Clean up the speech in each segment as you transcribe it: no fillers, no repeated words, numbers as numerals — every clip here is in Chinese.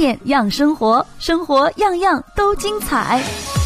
点样生活，生活样样都精彩。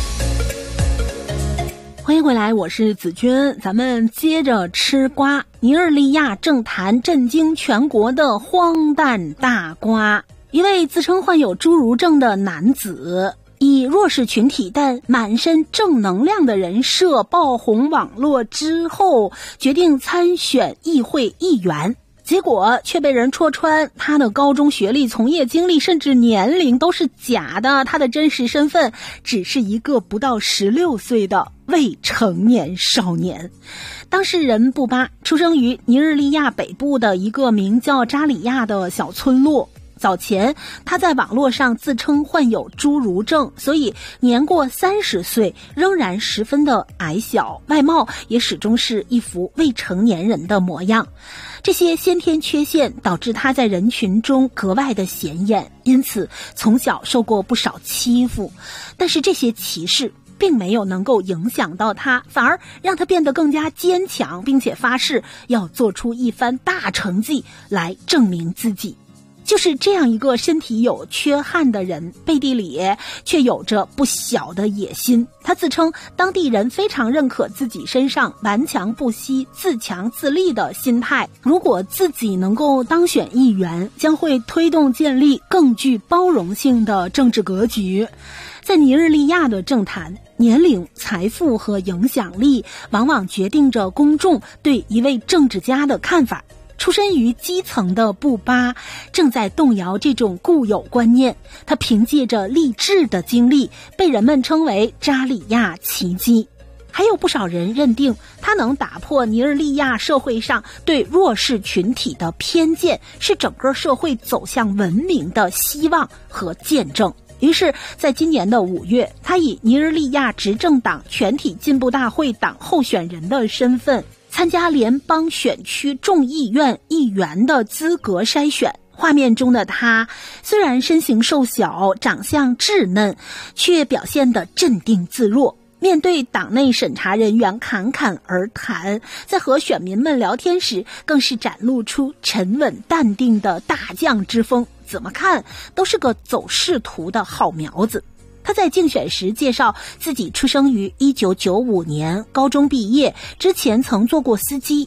欢迎回来，我是子君，咱们接着吃瓜。尼日利亚政坛震惊全国的荒诞大瓜，一位自称患有侏儒症的男子，以弱势群体但满身正能量的人设爆红网络之后，决定参选议会议员。结果却被人戳穿他的高中学历、从业经历甚至年龄都是假的，他的真实身份只是一个不到16岁的未成年少年。当事人布巴出生于尼日利亚北部的一个名叫扎里亚的小村落。早前他在网络上自称患有侏儒症，所以年过30岁仍然十分的矮小，外貌也始终是一副未成年人的模样。这些先天缺陷导致他在人群中格外的显眼，因此从小受过不少欺负。但是这些歧视并没有能够影响到他，反而让他变得更加坚强，并且发誓要做出一番大成绩来证明自己。就是这样一个身体有缺憾的人，背地里却有着不小的野心。他自称当地人非常认可自己身上顽强不息、自强自立的心态，如果自己能够当选议员，将会推动建立更具包容性的政治格局。在尼日利亚的政坛，年龄、财富和影响力往往决定着公众对一位政治家的看法。出身于基层的布巴正在动摇这种固有观念，他凭借着励志的经历被人们称为扎里亚奇迹。还有不少人认定他能打破尼日利亚社会上对弱势群体的偏见，是整个社会走向文明的希望和见证。于是在今年的5月，他以尼日利亚执政党全体进步大会党候选人的身份参加联邦选区众议院议员的资格筛选。画面中的他虽然身形瘦小，长相稚嫩，却表现得镇定自若。面对党内审查人员侃侃而谈，在和选民们聊天时更是展露出沉稳淡定的大将之风，怎么看都是个走仕途的好苗子。他在竞选时介绍自己出生于1995年，高中毕业之前曾做过司机，